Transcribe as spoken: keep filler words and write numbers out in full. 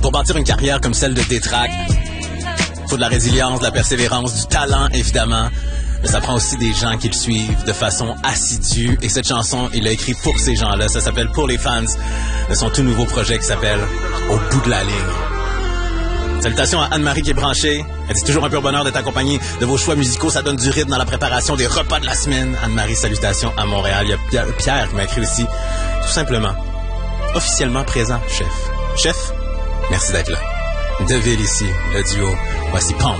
Pour bâtir une carrière comme celle de Détrac, faut de la résilience, de la persévérance, du talent, évidemment. Mais ça prend aussi des gens qui le suivent de façon assidue. Et cette chanson, il l'a écrit pour ces gens-là. Ça s'appelle Pour les fans de son tout nouveau projet qui s'appelle Au bout de la ligne. Salutations à Anne-Marie qui est branchée. Elle dit toujours un pur bonheur d'être accompagnée de vos choix musicaux. Ça donne du rythme dans la préparation des repas de la semaine. Anne-Marie, salutations à Montréal. Il y a Pierre, Pierre qui m'a écrit aussi. Tout simplement, officiellement présent, chef. Chef, merci d'être là. Deville ici, le duo. Voici Pump.